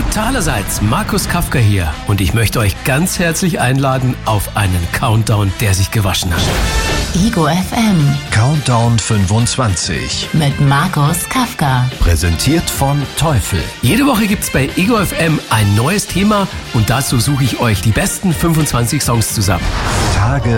Allerseits, Markus Kafka hier und ich möchte euch ganz herzlich einladen auf einen Countdown, der sich gewaschen hat. Ego FM Countdown 25 mit Markus Kafka. Präsentiert von Teufel. Jede Woche gibt's bei Ego FM ein neues Thema und dazu suche ich euch die besten 25 Songs zusammen. Tage